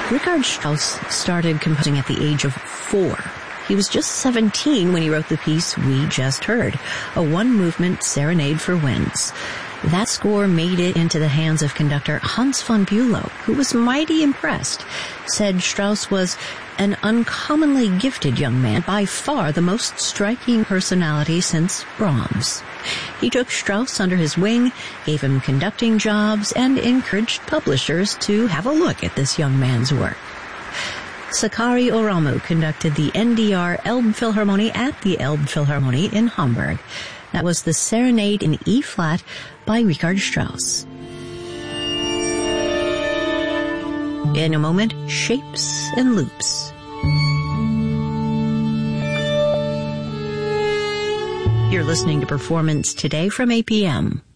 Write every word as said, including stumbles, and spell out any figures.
Richard Strauss started composing at the age of four. He was just seventeen when he wrote the piece we just heard, a one-movement serenade for winds. That score made it into the hands of conductor Hans von Bülow, who was mighty impressed, said Strauss was an uncommonly gifted young man, by far the most striking personality since Brahms. He took Strauss under his wing, gave him conducting jobs, and encouraged publishers to have a look at this young man's work. Sakari Oramu conducted the N D R Elbphilharmonie at the Elbphilharmonie in Hamburg. That was the Serenade in E-flat by Richard Strauss. In a moment, Shapes and Loops. You're listening to Performance Today from A P M.